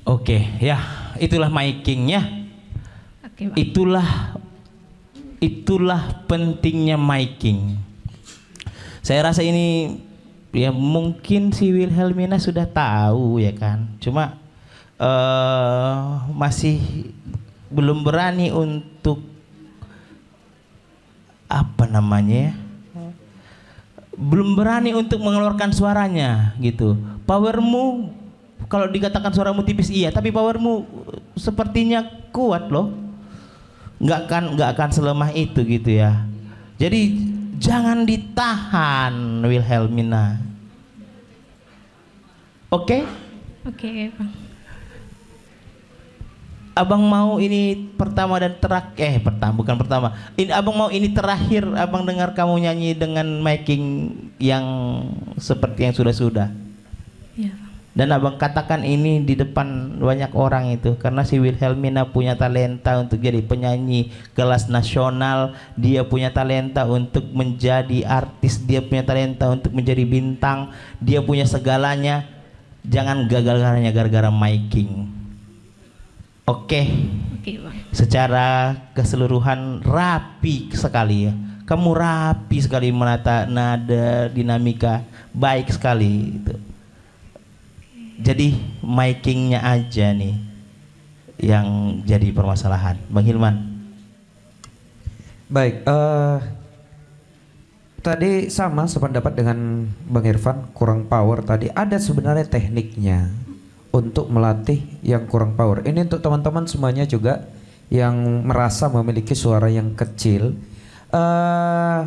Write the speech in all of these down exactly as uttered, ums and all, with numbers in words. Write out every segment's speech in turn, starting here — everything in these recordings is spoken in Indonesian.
Oke, ya, itulah micingnya. Oke, Bang. Itulah itulah pentingnya miking. Saya rasa ini ya mungkin si Wilhelmina sudah tahu ya kan. Cuma uh, masih belum berani untuk apa namanya ya? Belum berani untuk mengeluarkan suaranya gitu. Powermu kalau dikatakan suaramu tipis iya, tapi powermu sepertinya kuat loh. Nggak akan nggak akan selemah itu gitu ya. Jadi jangan ditahan Wilhelmina. Oke? Oke, Bang. Abang mau ini pertama dan terakhir, eh pertama bukan pertama. Ini abang mau ini terakhir abang dengar kamu nyanyi dengan miking yang seperti yang sudah-sudah. Iya. Dan abang katakan ini di depan banyak orang itu karena si Wilhelmina punya talenta untuk jadi penyanyi kelas nasional, dia punya talenta untuk menjadi artis, dia punya talenta untuk menjadi bintang, dia punya segalanya. Jangan gagal hanya gara-gara miking. Oke, Oke, Bang. secara keseluruhan rapi sekali ya. Kamu rapi sekali menata nada, dinamika, baik sekali itu. Jadi micingnya aja nih yang jadi permasalahan, Bang Hilman. Baik, uh, tadi sama sependapat dengan Bang Irfan, kurang power tadi. Ada sebenarnya tekniknya untuk melatih yang kurang power. Ini untuk teman-teman semuanya juga yang merasa memiliki suara yang kecil. Uh,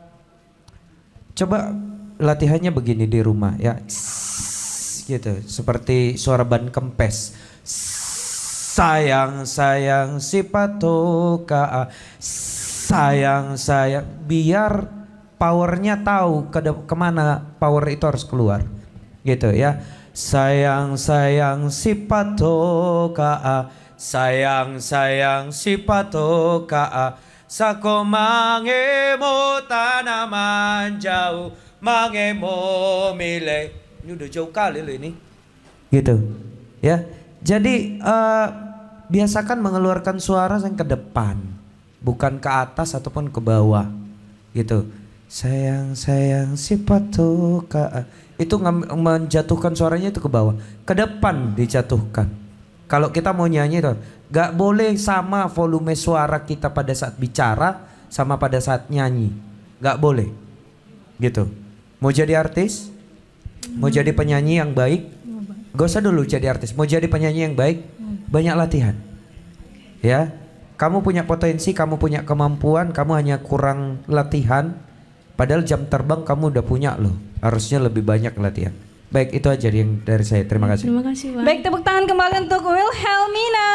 coba latihannya begini di rumah ya, gitu. Seperti suara ban kempes. Sayang sayang si patoka, sayang sayang, biar powernya tahu ke kemana power itu harus keluar, gitu ya. Sayang sayang si patoka, sayang sayang si patoka, sako mangemo tanaman jauh, mangemo mile. Ini udah jauh kali loh ini, gitu ya. Jadi uh, biasakan mengeluarkan suara yang ke depan, bukan ke atas ataupun ke bawah, gitu. Sayang sayang si patoka, itu menjatuhkan suaranya itu ke bawah, ke depan dijatuhkan. Kalau kita mau nyanyi tuh, gak boleh sama volume suara kita pada saat bicara sama pada saat nyanyi, gak boleh, gitu. Mau jadi artis, mau jadi penyanyi yang baik, gak usah dulu jadi artis. Mau jadi penyanyi yang baik, banyak latihan, ya. Kamu punya potensi, kamu punya kemampuan, kamu hanya kurang latihan. Padahal jam terbang kamu udah punya loh. Harusnya lebih banyak latihan. Baik, itu aja yang dari saya. Terima kasih. Terima kasih, Bang. Baik, tepuk tangan kembali untuk Wilhelmina.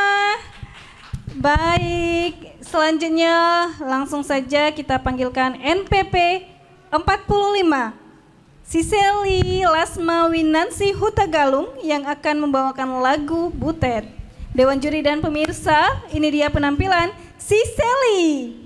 Baik, selanjutnya langsung saja kita panggilkan N P P empat puluh lima Siseli Lasma Winansi Hutagalung yang akan membawakan lagu Butet. Dewan juri dan pemirsa, ini dia penampilan Siseli.